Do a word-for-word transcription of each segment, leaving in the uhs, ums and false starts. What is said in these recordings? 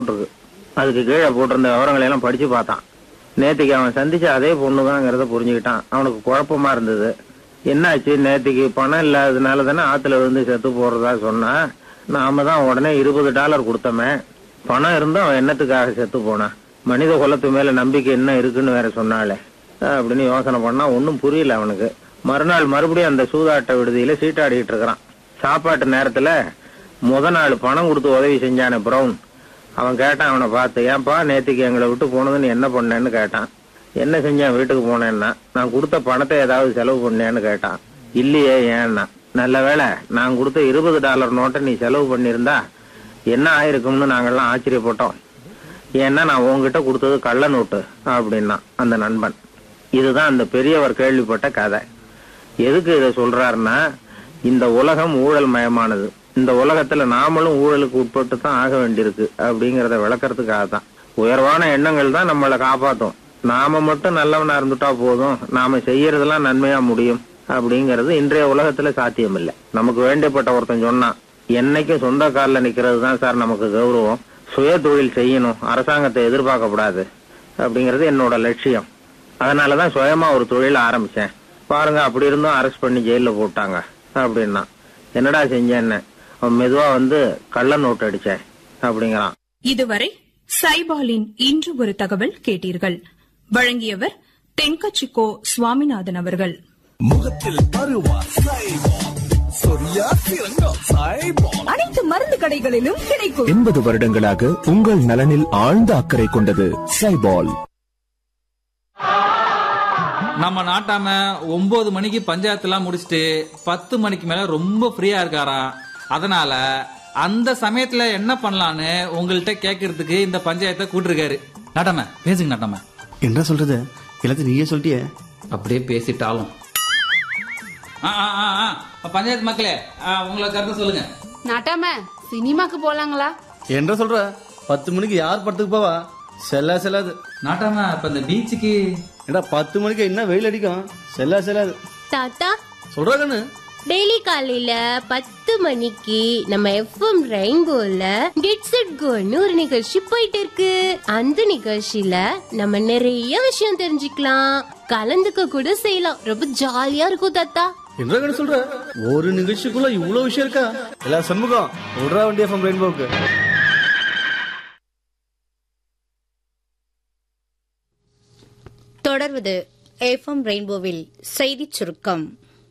அதுக்கு கீழே போட்டிருந்த விவரங்களை எல்லாம் படிச்சு பார்த்தான். நேத்திக்கு அவன் சந்திச்ச அதே பொண்ணுதாங்கிறத புரிஞ்சுக்கிட்டான். அவனுக்கு குழப்பமா இருந்தது. என்னாச்சு, நேத்திக்கு பணம் இல்லாததுனால தானே ஆத்துல விழுந்து செத்து போறதா சொன்னா. நாம தான் உடனே இருபது டாலர் கொடுத்தோமே. பணம் இருந்தும் அவன் என்னத்துக்காக செத்து போனான்? மனித குலத்து மேல நம்பிக்கை என்ன இருக்குன்னு வேற சொன்னாலே அப்படின்னு யோசனை பண்ணா ஒன்னும் புரியல அவனுக்கு. மறுநாள் மறுபடியும் அந்த சூதாட்ட விடுதியில சீட்டாடிட்டு இருக்கிறான். சாப்பாட்டு நேரத்துல முத நாள் பணம் கொடுத்து உதவி செஞ்சானே பிரவுன், அவன் கேட்டான் அவனை பார்த்து, ஏன்பா நேத்திக்கு எங்களை விட்டு போனதுன்னு என்ன பண்ணேன்னு கேட்டான். என்ன செஞ்சேன் வீட்டுக்கு போனேன்னா, நான் கொடுத்த பணத்தை ஏதாவது செலவு பண்ணேன்னு கேட்டான். இல்லையே, ஏன்னா. நல்ல வேளை நான் கொடுத்த இருபது டாலர் நோட்டை நீ செலவு பண்ணிருந்தா என்ன ஆயிருக்கும்னு நாங்கெல்லாம் ஆச்சரியப்பட்டோம். ஏன்னா நான் உங்ககிட்ட கொடுத்தது கள்ள நோட்டு அப்படின்னா அந்த நண்பன். இதுதான் அந்த பெரியவர் கேள்விப்பட்ட கதை. எதுக்கு இதை சொல்றாருன்னா, இந்த உலகம் ஊழல் மயமானது. இந்த உலகத்துல நாமளும் ஊழலுக்கு உட்பட்டு தான் ஆக வேண்டியிருக்கு அப்படிங்கறத விளக்கறதுக்காக தான். உயர்வான எண்ணங்கள் தான் நம்மளை காப்பாத்தும். நாம மட்டும் நல்லவனா இருந்துட்டா போதும், நாம செய்யறதெல்லாம் நன்மையா முடியும் அப்படிங்கறது இன்றைய உலகத்துல சாத்தியம் இல்லை. நமக்கு வேண்டியப்பட்ட ஒருத்தன் சொன்னான், என்னைக்கும் சொந்த காலில் நிக்கிறது தான் சார் நமக்கு கௌரவம், சுய தொழில் செய்யணும், அரசாங்கத்தை எதிர்பார்க்க கூடாது அப்படிங்கறது என்னோட லட்சியம். அதனாலதான் சுயமா ஒரு தொழில ஆரம்பிச்சேன். பாருங்க, அப்படி இருந்தும் அரெஸ்ட் பண்ணி ஜெயில போட்டாங்க அப்படின்னா. என்னடா செஞ்சேன்னு அவன் மெதுவா வந்து கள்ள நோட்டு அடிச்சேன் அப்படிங்கிறான். இதுவரை சைபாலின் இன்று ஒரு தகவல் கேட்டீர்கள். வழங்கியவர் தென்கட்சிக்கோ சுவாமிநாதன் அவர்கள். முகத்தில் பருவா சைபால், சொரியா சிறங்கா சைபால், அனைத்து மருந்து கடைகளிலும் கிடைக்கும். எண்பது வருடங்களாக உங்கள் நலனில் ஆழ்ந்த அக்கறை கொண்டது சைபால். நம்ம நாட்டாம ஒன்பது மணிக்கு பஞ்சாயத்து எல்லாம் முடிச்சுட்டு பத்து மணிக்கு மேல ரொம்ப ஃப்ரீயா இருக்காரா. அதனால அந்த சமயத்துல என்ன பண்ணலான்னு உங்கள்கிட்ட கேட்கறதுக்கு இந்த பஞ்சாயத்தை கூட்டிருக்காரு. நாட்டாம பேசுங்க. நாட்டாம என்ன சொல்றது, எல்லாத்தையும் நீயே சொல்லிட்டிய. அப்படியே பேசிட்டாலும் பஞ்சாயத்து மக்களே உங்களை கருத்து சொல்லுங்க. நாட்டாம சினிமாக்கு போலாங்களா? என்ன சொல்ற, பத்து மணிக்கு யார் படத்துக்கு போவா? செல்லா செல்லாது. நாட்டாம இப்ப இந்த பீச்சுக்கு ஏடா பத்து மணிக்கு என்ன வெயில் அடிக்கும், செல்லா செல்லாது. தாத்தா சொல்றா கண்ணு, டெய்லி காலையில பத்து மணிக்கு நம்ம எஃப்எம் ரெயின்போல கெட்ஸ் இட் கோன்னு ஒரு நிகழ்ச்சி போயிட்டு இருக்கு. அந்த நிகழ்ச்சியில நம்ம நிறைய விஷயம் தெரிஞ்சுக்கலாம், கலந்துக்க கூட செய்யலாம். ரொம்ப ஜாலியா இருக்கும் தாத்தா. என்ன கண்ணு சொல்ற, ஒரு நிகழ்ச்சிக்குள்ள இவ்வளவு விஷயம் இருக்கா? எல்லா சண்முகம் விடுறா வண்டி எஃப்எம் ரெயின்போக்கு. தொடர்வது எஃப்எம் ரெயின்போவில் செய்தி சுருக்கம்.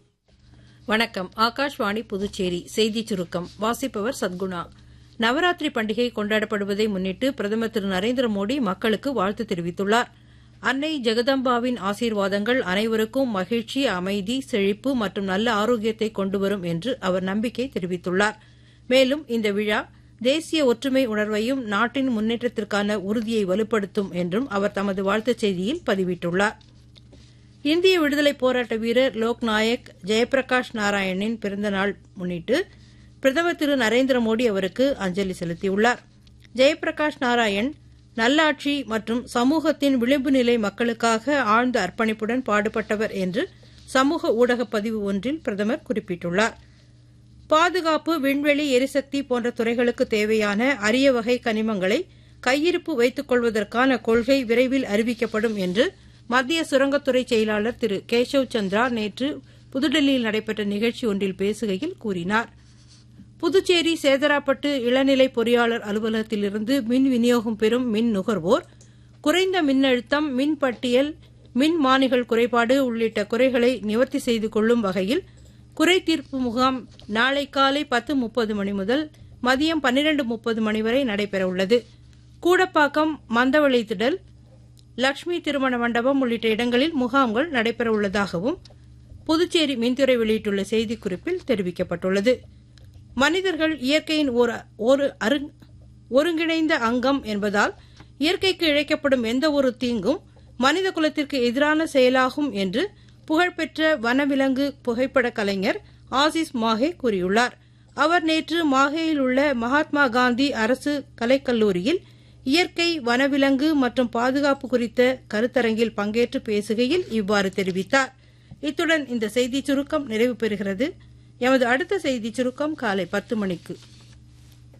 வணக்கம். ஆகாஷ்வாணி புதுச்சேரி செய்தி சுருக்கம் வாசிப்பவர் சத்குணா. நவராத்திரி பண்டிகை கொண்டாடப்படுவதை முன்னிட்டு பிரதமர் திரு நரேந்திர மோடி மக்களுக்கு வாழ்த்து தெரிவித்துள்ளார். அன்னை ஜெகதம்பாவின் ஆசீர்வாதங்கள் அனைவருக்கும் மகிழ்ச்சி, அமைதி, செழிப்பு மற்றும் நல்ல ஆரோக்கியத்தை கொண்டுவரும் என்று அவர் நம்பிக்கை தெரிவித்துள்ளார். மேலும் இந்த விழா தேசிய ஒற்றுமை உணர்வையும் நாட்டின் முன்னேற்றத்திற்கான உறுதியை வலுப்படுத்தும் என்றும் அவர் தமது வாழ்த்துச் செய்தியில் பதிவிட்டுள்ளார். இந்திய விடுதலை போராட்ட வீரர் லோக்நாயக் ஜெயபிரகாஷ் நாராயணின் பிறந்த நாள் முன்னிட்டு பிரதமர் திரு நரேந்திர மோடி அவருக்கு அஞ்சலி செலுத்தியுள்ளார். ஜெயபிரகாஷ் நாராயண் நல்லாட்சி மற்றும் சமூகத்தின் விளிம்பு நிலை மக்களுக்காக ஆழ்ந்த அர்ப்பணிப்புடன் பாடுபட்டவர் என்று சமூக ஊடக பதிவு ஒன்றில் பிரதமர் குறிப்பிட்டுள்ளார். பாதுகாப்பு, விண்வெளி, எரிசக்தி போன்ற துறைகளுக்கு தேவையான அரிய வகை கனிமங்களை கையிருப்பு வைத்துக் கொள்வதற்கான கொள்கை விரைவில் அறிவிக்கப்படும் என்று மத்திய சுரங்கத்துறை செயலாளர் திரு கேசவ் சந்திரா நேற்று புதுடெல்லியில் நடைபெற்ற நிகழ்ச்சி ஒன்றில் பேசுகையில் கூறினார். புதுச்சேரி சேதராப்பட்டு இளநிலை பொறியாளர் அலுவலகத்திலிருந்து மின் விநியோகம் பெறும் மின் நுகர்வோர் குறைந்த மின்னழுத்தம், மின் பட்டியல், மின் மானிகள் குறைபாடு உள்ளிட்ட குறைகளை நிவர்த்தி செய்து கொள்ளும் வகையில் குறை தீர்ப்பு முகாம் நாளை காலை பத்து முப்பது மணி முதல் மதியம் பன்னிரண்டு முப்பது மணி வரை நடைபெறவுள்ளது. கூடப்பாக்கம், மந்தவளை திடல், லட்சுமி திருமண மண்டபம் உள்ளிட்ட இடங்களில் முகாம்கள் நடைபெறவுள்ளதாகவும் புதுச்சேரி மின்துறை வெளியிட்டுள்ள செய்திக்குறிப்பில் தெரிவிக்கப்பட்டுள்ளது. மனிதர்கள் இயற்கையின் ஒரு ஒருங்கிணைந்த அங்கம் என்பதால் இயற்கைக்கு இழைக்கப்படும் எந்த ஒரு தீங்கும் மனித குலத்திற்கு எதிரான செயலாகும் என்று புகழ்பெற்ற வனவிலங்கு புகைப்பட கலைஞர் ஆசிஸ் மாஹே கூறியுள்ளார். அவர் நேற்று மாஹேயில் உள்ள மகாத்மா காந்தி அரசு கலைக்கல்லூரியில் இயற்கை, வனவிலங்கு மற்றும் பாதுகாப்பு குறித்த கருத்தரங்கில் பங்கேற்று பேசுகையில் இவ்வாறு தெரிவித்தார். இத்துடன் இந்த செய்திச் சுருக்கம் நிறைவு பெறுகிறது. எமது அடுத்த செய்திச் சுருக்கம் காலை பத்து மணிக்கு.